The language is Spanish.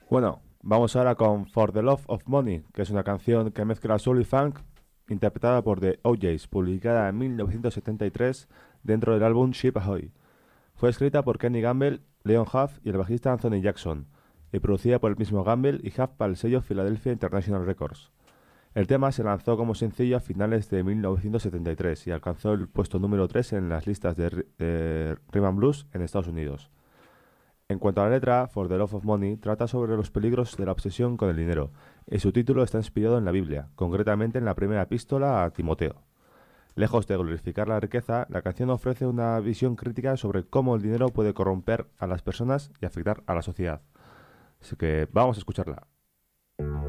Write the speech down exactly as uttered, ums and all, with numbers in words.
Bueno, vamos ahora con For the Love of Money, que es una canción que mezcla soul y funk, interpretada por The O Js, publicada en mil novecientos setenta y tres dentro del álbum Ship Ahoy. Fue escrita por Kenny Gamble, Leon Huff y el bajista Anthony Jackson, y producida por el mismo Gamble y Huff para el sello Philadelphia International Records. El tema se lanzó como sencillo a finales de mil novecientos setenta y tres y alcanzó el puesto número tres en las listas de, ri- de Rhythm and Blues en Estados Unidos. En cuanto a la letra, For the Love of Money trata sobre los peligros de la obsesión con el dinero, y su título está inspirado en la Biblia, concretamente en la primera epístola a Timoteo. Lejos de glorificar la riqueza, la canción ofrece una visión crítica sobre cómo el dinero puede corromper a las personas y afectar a la sociedad. Así que vamos a escucharla.